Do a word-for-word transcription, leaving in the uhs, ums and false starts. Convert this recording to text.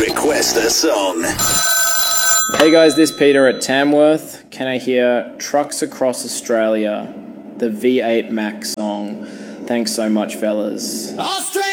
Request a song. Hey guys, this Peter at Tamworth. Can I hear Trucks Across Australia, the V eight Max song? Thanks so much, fellas. Australia!